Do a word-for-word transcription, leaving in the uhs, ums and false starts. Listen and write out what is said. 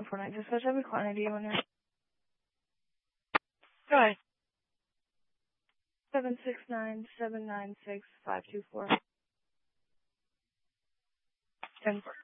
one four nine. Dispatch, I have a client I D on here. Go ahead. Seven six nine seven nine six five two four. Ten four.